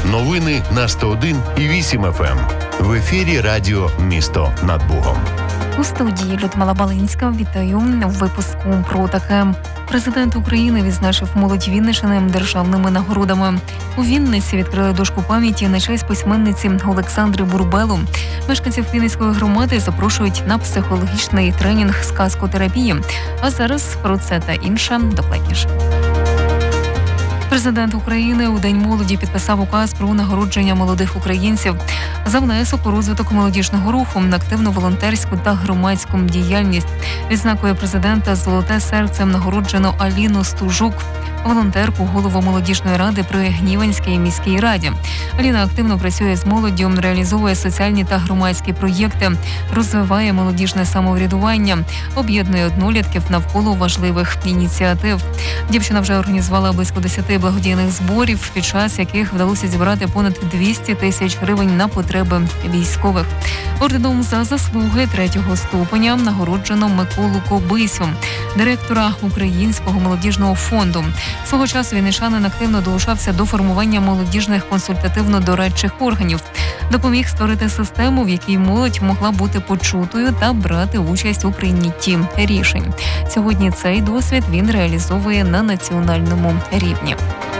Новини на 101 і 8 FM. В ефірі радіо «Місто над Богом». У студії Людмила Балинська. Вітаю у випуску про таке. Президент України відзначив молодь Вінниччини державними нагородами. У Вінниці відкрили дошку пам'яті на честь письменниці Олександри Бурбелу. Мешканців Вінницької громади запрошують на психологічний тренінг з казкотерапії. А зараз про це та інше докладніше. Президент України у День молоді підписав указ про нагородження молодих українців за внесок у розвиток молодіжного руху, активну волонтерську та громадську діяльність. Відзнакою президента «Золоте серце» нагороджено Аліну Стужук, волонтерку, голову молодіжної ради при Гніванській міській раді. Аліна активно працює з молоддю, реалізовує соціальні та громадські проєкти, розвиває молодіжне самоврядування, об'єднує однолітків навколо важливих ініціатив. Дівчина вже організувала близько 10 благодійних зборів, під час яких вдалося зібрати понад 200 тисяч гривень на потреби військових. Орденом за заслуги 3-го ступеня нагороджено Миколу Кобисю, директора Українського молодіжного фонду. Свого часу вінничанин активно долучався до формування молодіжних консультативно-дорадчих органів. Допоміг створити систему, в якій молодь могла бути почутою та брати участь у прийнятті рішень. Сьогодні цей досвід він реалізовує на національному рівні.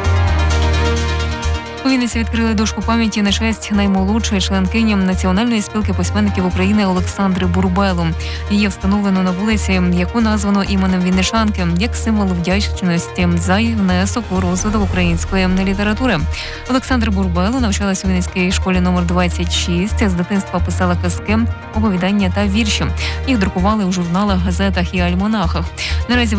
У Вінниці відкрили дошку пам'яті на честь наймолодшої членкині Національної спілки письменників України Олександри Бурбелу. Її встановлено на вулиці, яку названо іменем вінничанки, як символ вдячності за її внесок у розвиток української літератури. Олександра Бурбелу навчалась у Вінницькій школі номер 26. З дитинства писала казки, оповідання та вірші. Їх друкували у журналах, газетах і альманахах. Наразі